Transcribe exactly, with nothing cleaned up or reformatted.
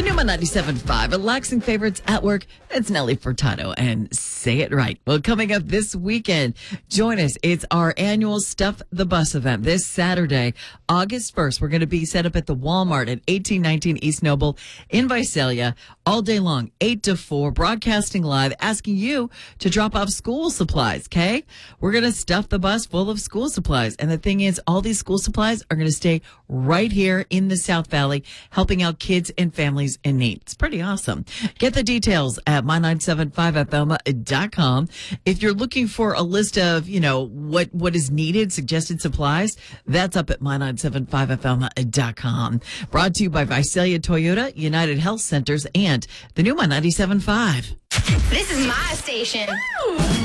new My ninety-seven point five, relaxing favorites at work. It's Nelly Furtado and Say It Right. Well, coming up this weekend, join us. It's our annual Stuff the Bus event this Saturday, August first. We're going to be set up at the Walmart at eighteen nineteen East Noble in Visalia all day long, eight to four, broadcasting live, asking you to drop off school supplies, okay? We're going to stuff the bus full of school supplies. And the thing is, all these school supplies are going to stay right here in the South Valley, helping out kids and families in need. It's pretty awesome. Get the details at my nine seven five F M dot com. If you're looking for a list of, you know, what, what is needed, suggested supplies, that's up at my nine seven five F M dot com. Brought to you by Visalia Toyota, United Health Centers, and the new My ninety-seven point five. This is my station.